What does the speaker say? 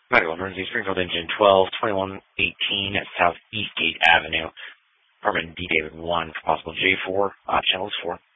Medical emergency, Springfield Engine 12-2118 at South Eastgate Avenue. Apartment D David 1 for possible J4. Channel is 4.